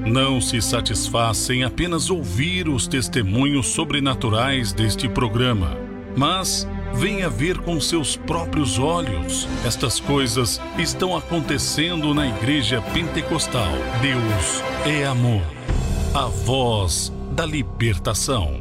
Não se satisfaz em apenas ouvir os testemunhos sobrenaturais deste programa, mas venha ver com seus próprios olhos. Estas coisas estão acontecendo na Igreja Pentecostal. Deus é amor. A voz da libertação.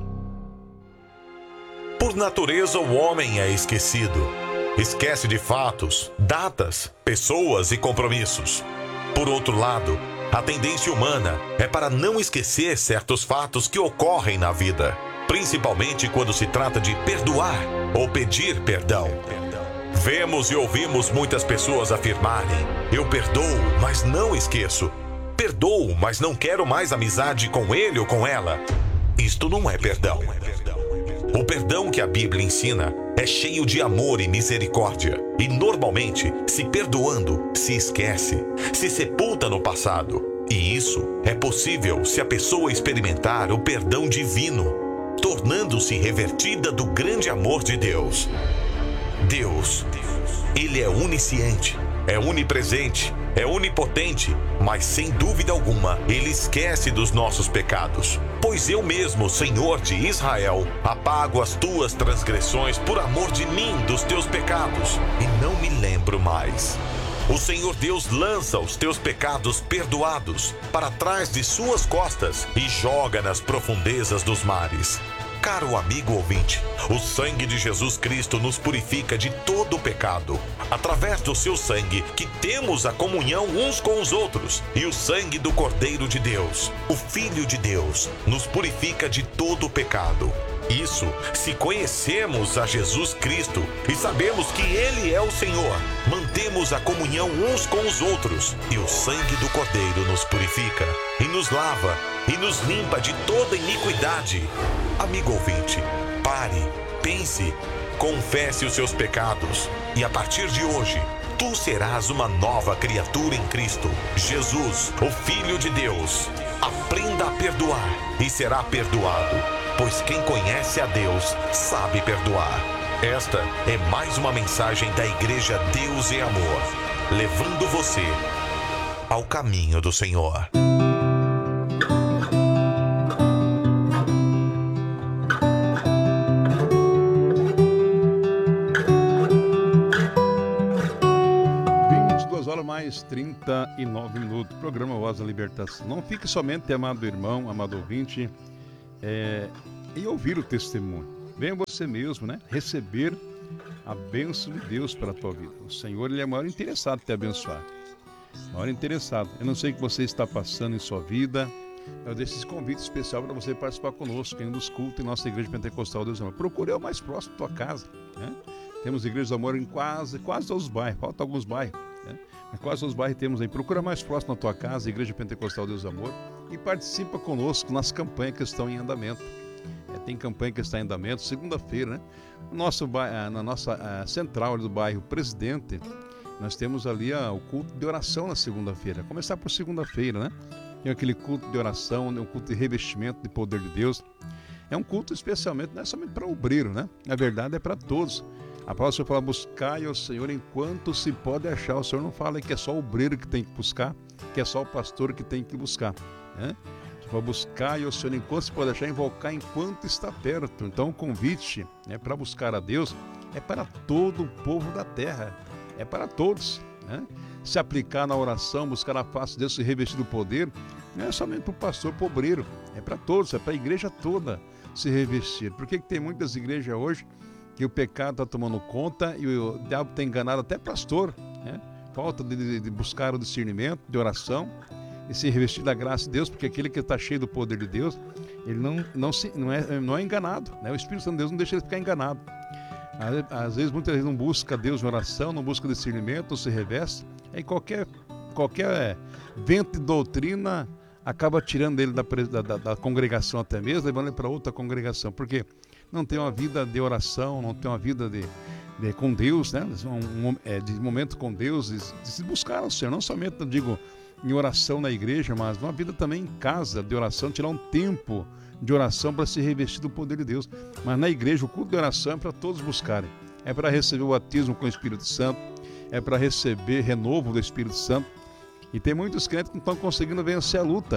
Por natureza, o homem é esquecido. Esquece de fatos, datas, pessoas e compromissos. Por outro lado, a tendência humana é para não esquecer certos fatos que ocorrem na vida, principalmente quando se trata de perdoar ou pedir perdão. Vemos e ouvimos muitas pessoas afirmarem: eu perdoo, mas não esqueço. Perdoo, mas não quero mais amizade com ele ou com ela. Isto não é perdão. O perdão que a Bíblia ensina é cheio de amor e misericórdia. E normalmente, se perdoando, se esquece, se sepulta no passado. E isso é possível se a pessoa experimentar o perdão divino, tornando-se revertida do grande amor de Deus. Deus, Ele é onisciente, é onipresente, é onipotente, mas sem dúvida alguma, Ele esquece dos nossos pecados. Pois eu mesmo, Senhor de Israel, apago as tuas transgressões por amor de mim, dos teus pecados, e não me lembro mais. O Senhor Deus lança os teus pecados perdoados para trás de suas costas e joga nas profundezas dos mares. Caro amigo ouvinte, o sangue de Jesus Cristo nos purifica de todo o pecado. Através do seu sangue que temos a comunhão uns com os outros, e o sangue do Cordeiro de Deus, o Filho de Deus, nos purifica de todo o pecado. Isso se conhecemos a Jesus Cristo e sabemos que Ele é o Senhor. Mantemos a comunhão uns com os outros, e o sangue do Cordeiro nos purifica e nos lava e nos limpa de toda iniquidade. Amigo ouvinte, pare, pense, confesse os seus pecados, e a partir de hoje, tu serás uma nova criatura em Cristo Jesus, o Filho de Deus. Aprenda a perdoar e será perdoado, pois quem conhece a Deus sabe perdoar. Esta é mais uma mensagem da Igreja Deus é Amor, levando você ao caminho do Senhor. Mais 39 minutos, programa Voz da Libertação. Não fique somente, amado irmão, amado ouvinte, em ouvir o testemunho. Venha você mesmo, né? Receber a bênção de Deus para a tua vida. O Senhor, Ele é o maior interessado em te abençoar. Maior interessado. Eu não sei o que você está passando em sua vida. Eu deixo esse convite especial para você participar conosco em um dos cultos em nossa Igreja Pentecostal Deus Amor. Procure o mais próximo da tua casa, né? Temos igrejas do amor em quase todos os bairros. Faltam alguns bairros, né? Mas quase todos os bairros temos aí. Procura mais próximo da tua casa, Igreja Pentecostal Deus Amor, e participa conosco nas campanhas que estão em andamento. Tem campanha que está em andamento, segunda-feira, né? Na nossa central do bairro Presidente, nós temos ali o culto de oração na segunda-feira. Começar por segunda-feira, né? Tem aquele culto de oração, um culto de revestimento de poder de Deus. É um culto especialmente, não é somente para obreiro, né? Na verdade é para todos. A palavra do Senhor fala: buscai ao Senhor enquanto se pode achar. O Senhor não fala que é só o obreiro que tem que buscar, que é só o pastor que tem que buscar, né? Para buscar ao Senhor enquanto se pode achar, invocar enquanto está perto. Então o convite para buscar a Deus é para todo o povo da terra, é para todos, né? Se aplicar na oração, buscar a face de Deus, se revestir do poder, não é somente para o pastor, para o obreiro, é para todos, é para a igreja toda se revestir. Por que tem muitas igrejas hoje que o pecado está tomando conta e o diabo tem enganado até pastor, né? Falta de buscar o discernimento, de oração e se revestir da graça de Deus, porque aquele que está cheio do poder de Deus, ele não é enganado, né? O Espírito Santo de Deus não deixa ele ficar enganado. Às vezes, muitas vezes não busca Deus em oração, não busca discernimento, não se reveste, aí qualquer vento de doutrina acaba tirando ele da congregação até mesmo, levando ele para outra congregação, porque não tem uma vida de oração, não tem uma vida com Deus, né? De momento com Deus, de se buscar ao Senhor, não somente, eu digo, em oração na igreja, mas uma vida também em casa de oração, tirar um tempo de oração para se revestir do poder de Deus. Mas na igreja o culto de oração é para todos buscarem, é para receber o batismo com o Espírito Santo, é para receber renovo do Espírito Santo. E tem muitos crentes que não estão conseguindo vencer a luta,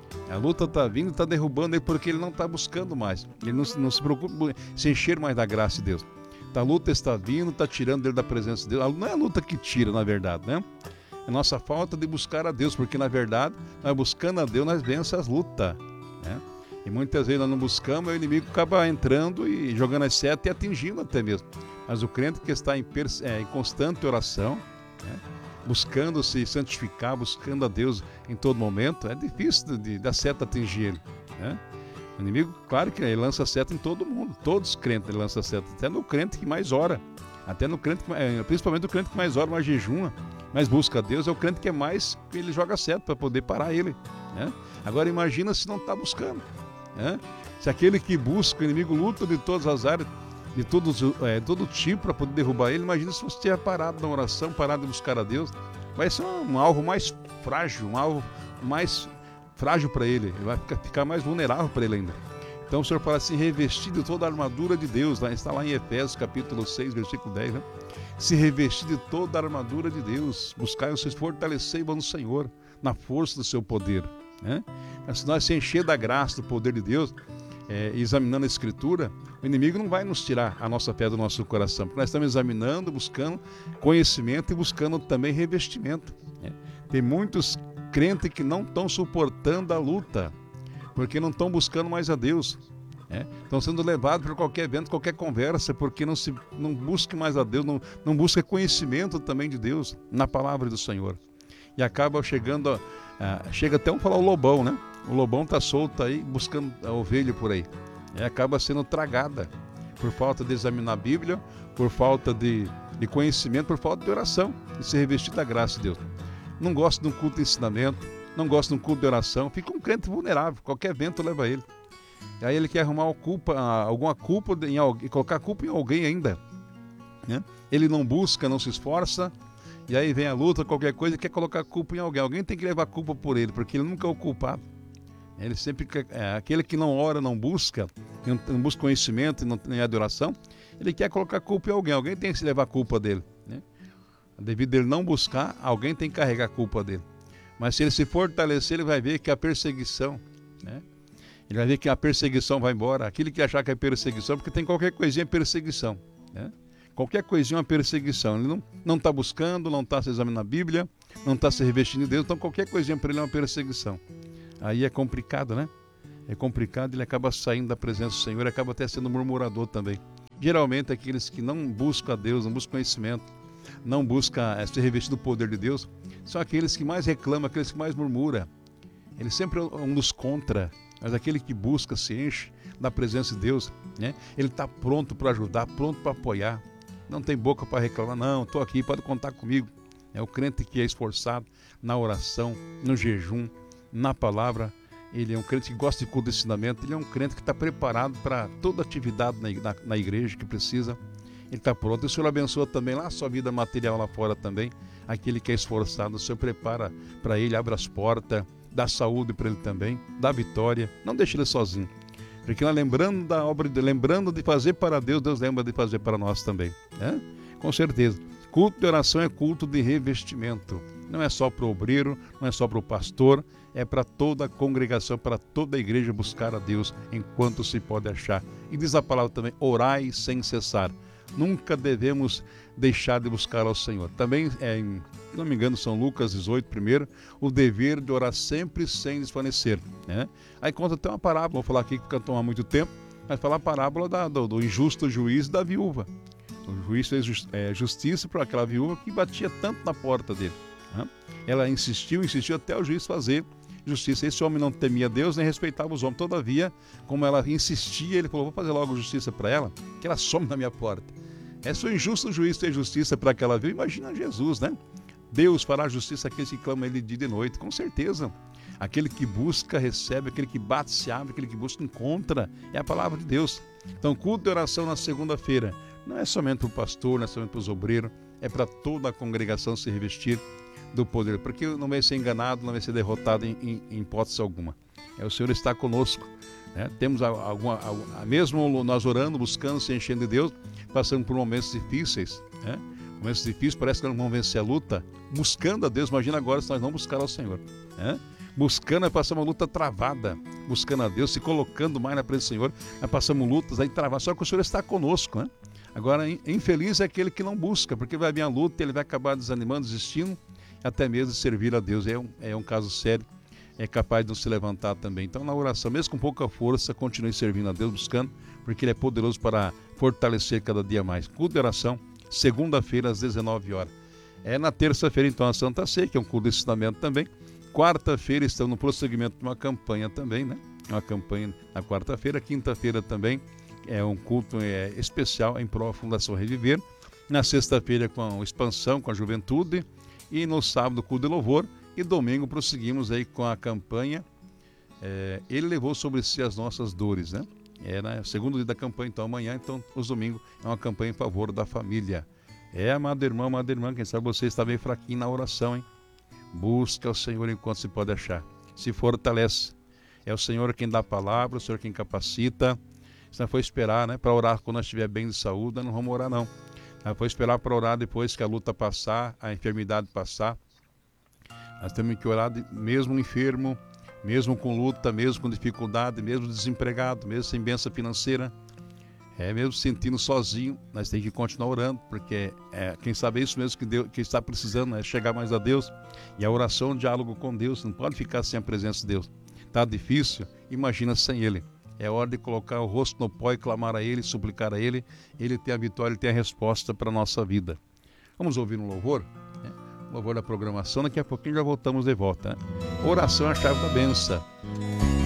A luta está vindo, está derrubando ele porque ele não está buscando mais. Ele não se preocupa em se encher mais da graça de Deus. A luta está vindo, está tirando ele da presença de Deus. Não é a luta que tira, na verdade, né? É a nossa falta de buscar a Deus, porque, na verdade, nós buscando a Deus, nós vencemos as lutas, né? E muitas vezes nós não buscamos, o inimigo acaba entrando e jogando as setas e atingindo até mesmo. Mas o crente que está em constante oração, né? Buscando se santificar, buscando a Deus em todo momento, é difícil da seta atingir ele, né? O inimigo, claro que ele lança seta em todo mundo, todos os crentes ele lança seta, até no crente que mais ora, até no crente, principalmente o crente que mais ora, mais jejuma, mais busca a Deus, é o crente que ele joga seta para poder parar ele, né? Agora imagina se não está buscando, né? Se aquele que busca, o inimigo luta de todas as áreas, de todo tipo para poder derrubar ele, imagina se você estiver parado na oração, parado de buscar a Deus, vai ser um alvo mais frágil, um alvo mais frágil para ele vai ficar mais vulnerável para ele ainda. Então o Senhor fala assim, revestir de toda a armadura de Deus, está lá em Efésios capítulo 6, versículo 10, né? Se revestir de toda a armadura de Deus, buscar vocês fortalecei-vos no Senhor, na força do seu poder, né? Se nós se encher da graça, do poder de Deus, examinando a Escritura, o inimigo não vai nos tirar a nossa fé do nosso coração, porque nós estamos examinando, buscando conhecimento e buscando também revestimento, né? Tem muitos crentes que não estão suportando a luta, porque não estão buscando mais a Deus, né? Estão sendo levados por qualquer evento, qualquer conversa, porque não busca mais a Deus, não busca conhecimento também de Deus, na palavra do Senhor. E acaba chega até falar o lobão, né? O lobão está solto aí, buscando a ovelha por aí. E acaba sendo tragada, por falta de examinar a Bíblia, por falta de conhecimento, por falta de oração, de se revestir da graça de Deus. Não gosta de um culto de ensinamento, não gosta de um culto de oração, fica um crente vulnerável, qualquer vento leva ele. E aí ele quer arrumar alguma culpa em alguém, colocar a culpa em alguém ainda, né? Ele não busca, não se esforça, e aí vem a luta, qualquer coisa, ele quer colocar a culpa em alguém. Alguém tem que levar a culpa por ele, porque ele nunca é o culpado. Ele sempre aquele que não ora, não busca conhecimento e não tem adoração, ele quer colocar a culpa em alguém. Alguém tem que levar a culpa dele, né? Devido a ele não buscar, alguém tem que carregar a culpa dele. Mas se ele se fortalecer, ele vai ver que a perseguição, né? Ele vai ver que a perseguição vai embora. Aquele que achar que é perseguição, porque tem qualquer coisinha é perseguição, né? Qualquer coisinha é uma perseguição. Ele não está buscando, não está se examinando a Bíblia, não está se revestindo de Deus, então qualquer coisinha para ele é uma perseguição. Aí é complicado, né? É complicado, ele acaba saindo da presença do Senhor, acaba até sendo murmurador também. Geralmente aqueles que não buscam a Deus, não buscam conhecimento, não buscam se revestir do poder de Deus, são aqueles que mais reclamam, aqueles que mais murmuram. Ele sempre é um dos contra, mas aquele que busca, se enche da presença de Deus, né? Ele está pronto para ajudar, pronto para apoiar. Não tem boca para reclamar, não, estou aqui, pode contar comigo. É o crente que é esforçado na oração, no jejum, na palavra. Ele é um crente que gosta de culto de ensinamento, ele é um crente que está preparado para toda atividade na igreja que precisa. Ele está pronto. O Senhor abençoa também lá a sua vida material lá fora também. Aquele que é esforçado, o Senhor prepara para ele, abre as portas, dá saúde para ele também, dá vitória. Não deixe ele sozinho. Porque nós lembrando da obra, lembrando de fazer para Deus, Deus lembra de fazer para nós também, né? Com certeza. Culto de oração é culto de revestimento. Não é só para o obreiro, não é só para o pastor, é para toda a congregação, para toda a igreja buscar a Deus enquanto se pode achar. E diz a palavra também, orai sem cessar. Nunca devemos deixar de buscar ao Senhor. Também, se não me engano, São Lucas 18, primeiro, o dever de orar sempre sem desvanecer, né? Aí conta até uma parábola, vou falar aqui que não toma muito tempo, mas falar a parábola do injusto juiz da viúva. O juiz fez justiça para aquela viúva que batia tanto na porta dele, né? Ela insistiu até o juiz fazer justiça. Esse homem não temia Deus nem respeitava os homens. Todavia, como ela insistia, ele falou, vou fazer logo justiça para ela, que ela some na minha porta. Se o injusto juiz fez justiça para aquela viúva, imagina Jesus, né? Deus fará justiça àqueles que clamam ele dia e de noite, com certeza. Aquele que busca, recebe, aquele que bate, se abre, aquele que busca, encontra. É a palavra de Deus. Então, culto de oração na segunda-feira não é somente para o pastor, não é somente para os obreiros, é para toda a congregação se revestir do poder, porque não vai ser enganado, não vai ser derrotado em hipótese alguma. O Senhor está conosco, né? Temos mesmo nós orando, buscando, se enchendo de Deus, passando por momentos difíceis, né? Momentos difíceis, parece que não vamos vencer a luta, buscando a Deus. Imagina agora se nós não buscar ao Senhor, né? buscando, nós passamos uma luta travada, buscando a Deus, se colocando mais na presença do Senhor, nós passamos lutas aí travadas, só que o Senhor está conosco, né? Agora, infeliz é aquele que não busca, porque vai vir a luta, ele vai acabar desanimando, desistindo, até mesmo de servir a Deus. É um caso sério, é capaz de não se levantar também. Então, na oração, mesmo com pouca força, continue servindo a Deus, buscando, porque Ele é poderoso para fortalecer cada dia mais. Culto de oração, segunda-feira, às 19 horas. Na terça-feira, então, a Santa Ceia, que é um culto de ensinamento também. Quarta-feira, estamos no prosseguimento de uma campanha também, né? Uma campanha na quarta-feira. Quinta-feira também é um culto especial em prol da Fundação Reviver. Na sexta-feira, com a expansão, com a juventude. E no sábado, culto de louvor. E domingo, prosseguimos aí com a campanha. Ele levou sobre si as nossas dores, né? Era o segundo dia da campanha, então amanhã, então os domingos é uma campanha em favor da família. Amado irmão, amada irmã, quem sabe você está meio fraquinho na oração, hein? Busca o Senhor enquanto se pode achar. Se fortalece. É o Senhor quem dá a palavra, o Senhor quem capacita. Se não for esperar, né, para orar quando nós estiver bem de saúde, nós não vamos orar não. Se for esperar para orar depois que a luta passar, a enfermidade passar. Nós temos que orar mesmo enfermo, mesmo com luta, mesmo com dificuldade, mesmo desempregado, mesmo sem bênção financeira, mesmo sentindo sozinho, nós temos que continuar orando, porque quem sabe é isso mesmo que Deus, que está precisando, é chegar mais a Deus. E a oração, o diálogo com Deus, não pode ficar sem a presença de Deus. Está difícil? Imagina sem Ele. É hora de colocar o rosto no pó e clamar a Ele, suplicar a Ele. Ele tem a vitória, Ele tem a resposta para a nossa vida. Vamos ouvir um louvor? Louvor da programação, daqui a pouquinho já voltamos de volta. Oração é a chave da bênção.